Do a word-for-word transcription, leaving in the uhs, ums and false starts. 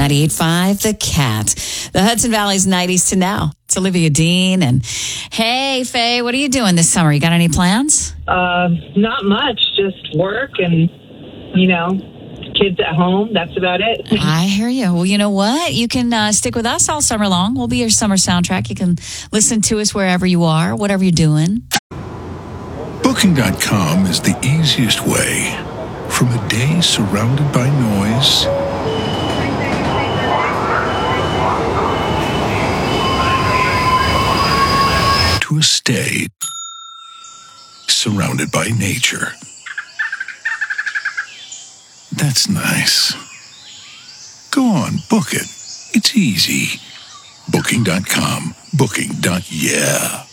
ninety-eight point five The Cat. The Hudson Valley's nineties to now. It's Olivia Dean. And hey, Faye, what are you doing this summer? You got any plans? Uh, not much. Just work and, you know, kids at home. That's about it. I hear you. Well, you know what? You can uh, stick with us all summer long. We'll be your summer soundtrack. You can listen to us wherever you are, whatever you're doing. Booking dot com is the easiest way. From a day surrounded by noise to a stay surrounded by nature. That's nice. Go on, book it. It's easy. Booking dot com. Booking. Yeah.